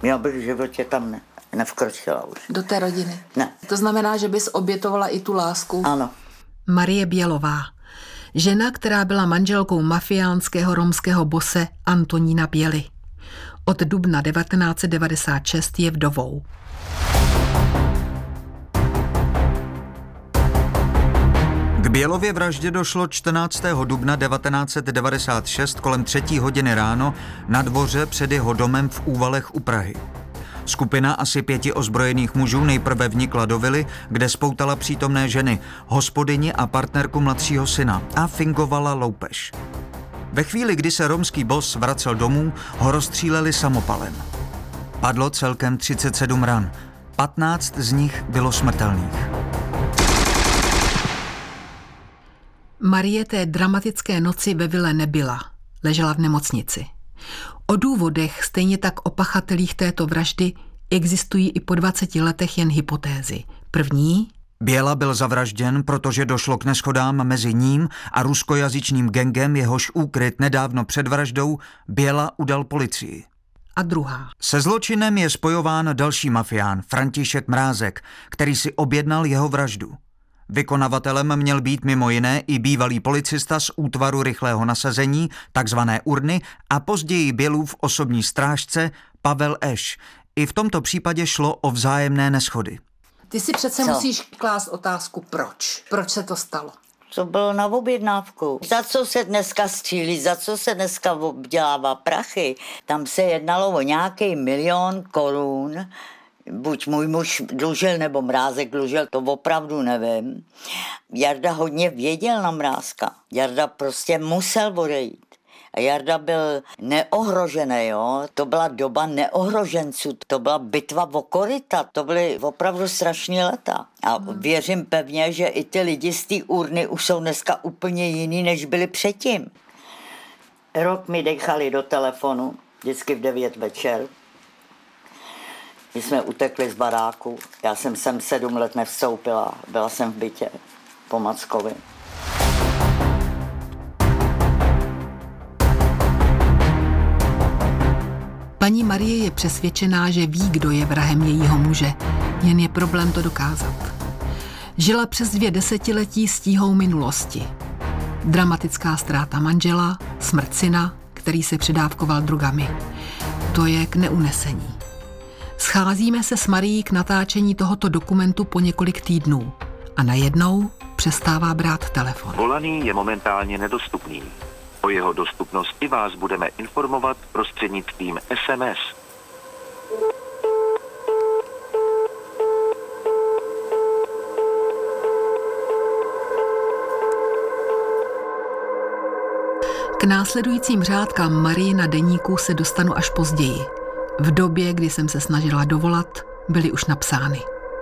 Já bych v životě tam nevkročila už. Do té rodiny? Ne. To znamená, že bys obětovala i tu lásku? Ano. Marie Bělová. Žena, která byla manželkou mafiánského romského bose Antonína Běly. Od dubna 1996 je vdovou. K Bělově vraždě došlo 14. dubna 1996 kolem 3. hodiny ráno na dvoře před jeho domem v Úvalech u Prahy. Skupina asi 5 ozbrojených mužů nejprve vnikla do vily, kde spoutala přítomné ženy, hospodyni a partnerku mladšího syna a fingovala loupež. Ve chvíli, kdy se romský boss vracel domů, ho rozstříleli samopalem. Padlo celkem 37 ran, 15 z nich bylo smrtelných. Marie té dramatické noci ve vile nebyla, ležela v nemocnici. O důvodech, stejně tak o pachatelích této vraždy, existují i po 20 letech jen hypotézy. První? Běla byl zavražděn, protože došlo k neshodám mezi ním a ruskojazyčným gengem, jehož úkryt nedávno před vraždou Běla udal policii. A druhá? Se zločinem je spojován další mafián, František Mrázek, který si objednal jeho vraždu. Vykonavatelem měl být mimo jiné i bývalý policista z útvaru rychlého nasazení, takzvané Urny, a později Bělův osobní strážce Pavel Eš. I v tomto případě šlo o vzájemné neshody. Ty si přece musíš klást otázku proč. Proč se to stalo? To bylo na objednávku. Za co se dneska střílí, za co se dneska obdělává prachy. Tam se jednalo o nějaký 1 000 000 korun. Buď můj muž dlužil, nebo Mrázek dlužil, to opravdu nevím. Jarda hodně věděl na Mrázka. Jarda prostě musel odejít. A Jarda byl neohrožený, jo. To byla doba neohroženců, to byla bitva o koryta, to byly opravdu strašný leta. A věřím pevně, že i ty lidi z té Urny už jsou dneska úplně jiný, než byli předtím. Rok mi dechali do telefonu, vždycky v 9 večer. My jsme utekli z baráku, já jsem sem 7 let nevstoupila, byla jsem v bytě po Mackovi. Paní Marie je přesvědčená, že ví, kdo je vrahem jejího muže, jen je problém to dokázat. Žila přes 2 desetiletí s tíhou minulosti. Dramatická ztráta manžela, smrt syna, který se předávkoval drogami. To je k neunesení. Scházíme se s Marií k natáčení tohoto dokumentu po několik týdnů a najednou přestává brát telefon. Volaný je momentálně nedostupný. O jeho dostupnosti vás budeme informovat prostřednictvím SMS. K následujícím řádkám Marie na deníku se dostanu až později. V době, kdy jsem se snažila dovolat, byly už napsány.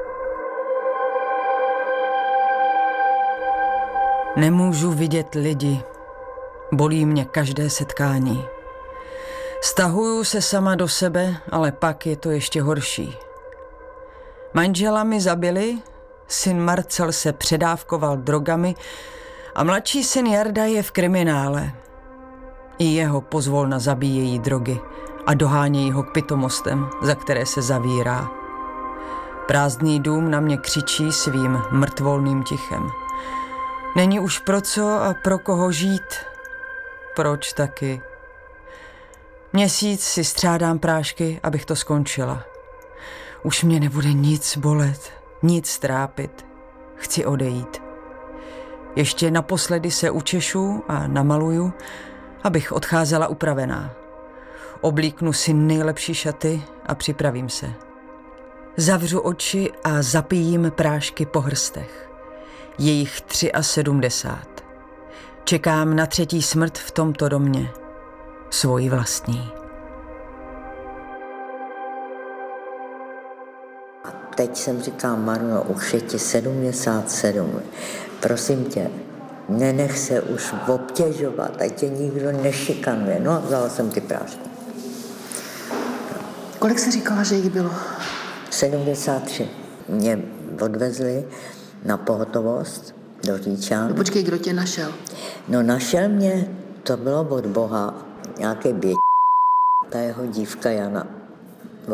Nemůžu vidět lidi. Bolí mě každé setkání. Stahuju se sama do sebe, ale pak je to ještě horší. Manžela mi zabili, syn Marcel se předávkoval drogami a mladší syn Jarda je v kriminále. I jeho pozvolna zabíjejí drogy a dohánějí ho k pitomostem, za které se zavírá. Prázdný dům na mě křičí svým mrtvolným tichem. Není už pro co a pro koho žít. Proč taky? Měsíc si střádám prášky, abych to skončila. Už mě nebude nic bolet, nic trápit. Chci odejít. Ještě naposledy se učešu a namaluju, abych odcházela upravená. Oblíknu si nejlepší šaty a připravím se. Zavřu oči a zapijím prášky po hrstech. Je jich 73. Čekám na 3. smrt v tomto domě. Svoji vlastní. A teď jsem říkala, Maruno, už je ti 77. Prosím tě, nenech se už obtěžovat, ať tě nikdo nešikanuje. No, vzala jsem ty prášky. Kolik jsi říkala, že jich bylo? 73. Mě odvezli na pohotovost do Říčan. No počkej, kdo tě našel? No našel mě, to bylo od Boha, nějaký ta jeho dívka Jana.